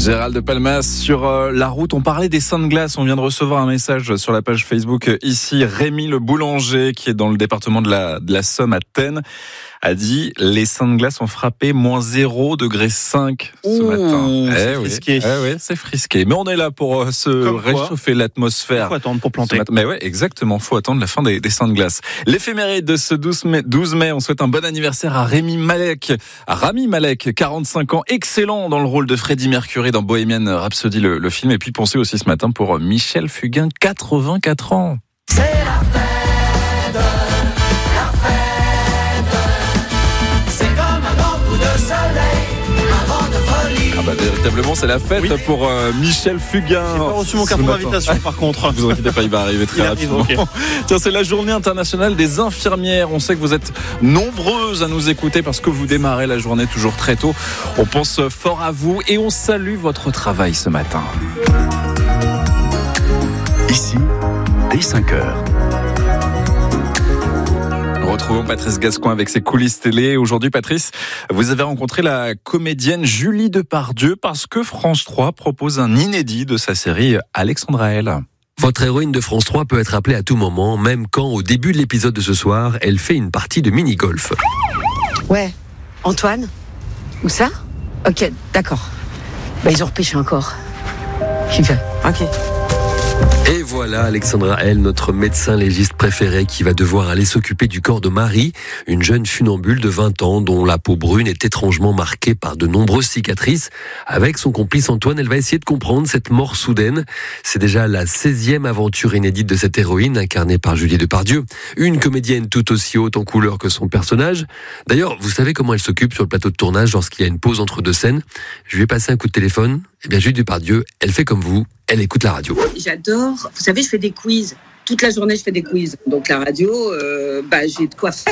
Gérald de Palmas sur la route. On parlait des seins de glace. On vient de recevoir un message sur la page Facebook ici. Rémi le boulanger, qui est dans le département de la Somme à Thènes, a dit les seins de glace ont frappé moins 0,5 degré ce matin. C'est frisqué. Oui, c'est frisqué. Mais on est là pour réchauffer l'atmosphère. Il faut attendre pour planter. Mais ouais, exactement. Faut attendre la fin des seins de glace. L'éphéméride de ce 12 mai, on souhaite un bon anniversaire à Rami Malek, 45 ans, excellent dans le rôle de Freddie Mercury dans Bohemian Rhapsody, le film. Et puis pensez aussi ce matin pour Michel Fugain, 84 ans. C'est la fête, c'est comme un grand coup de soleil, un vent de folie. Ah bah véritablement c'est la fête pour Michel Fugain. J'ai pas reçu mon carton d'invitation par contre. Vous inquiétez pas, il va arriver très rapidement. Okay. Tiens, c'est la journée internationale des infirmières. On sait que vous êtes nombreuses à nous écouter parce que vous démarrez la journée toujours très tôt. On pense fort à vous et on salue votre travail ce matin. Ici, dès 5h. Retrouvons Patrice Gascoin avec ses coulisses télé. Aujourd'hui, Patrice, vous avez rencontré la comédienne Julie Depardieu parce que France 3 propose un inédit de sa série Alexandre à elle. Votre héroïne de France 3 peut être appelée à tout moment, même quand, au début de l'épisode de ce soir, elle fait une partie de mini-golf. Ouais, Antoine ? Où ça ? Ok, d'accord. Ils ont repêché encore. J'y vais. Ok. Et voilà Alexandra L, notre médecin légiste préféré, qui va devoir aller s'occuper du corps de Marie, une jeune funambule de 20 ans dont la peau brune est étrangement marquée par de nombreuses cicatrices. Avec son complice Antoine, elle va essayer de comprendre cette mort soudaine. C'est déjà la 16e aventure inédite de cette héroïne, incarnée par Julie Depardieu, une comédienne tout aussi haute en couleur que son personnage. D'ailleurs, vous savez comment elle s'occupe sur le plateau de tournage lorsqu'il y a une pause entre deux scènes ? Je lui ai passé un coup de téléphone. Eh bien, Julie Depardieu, elle fait comme vous, elle écoute la radio. J'adore. Vous savez, je fais des quiz. Toute la journée, je fais des quiz. Donc la radio, j'ai de quoi faire.